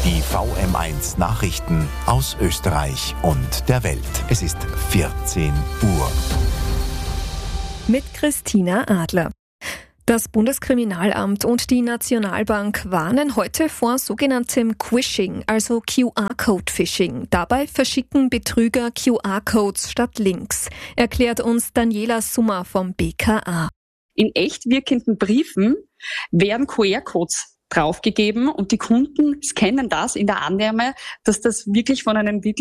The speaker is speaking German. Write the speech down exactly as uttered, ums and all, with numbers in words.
Die V M eins Nachrichten aus Österreich und der Welt. Es ist vierzehn Uhr. Mit Christina Adler. Das Bundeskriminalamt und die Nationalbank warnen heute vor sogenanntem Quishing, also Q R-Code-Phishing. Dabei verschicken Betrüger Q R-Codes statt Links, erklärt uns Daniela Summer vom B K A. In echt wirkenden Briefen werden Q R-Codes draufgegeben und die Kunden scannen das in der Annahme, dass das wirklich von einem wirklich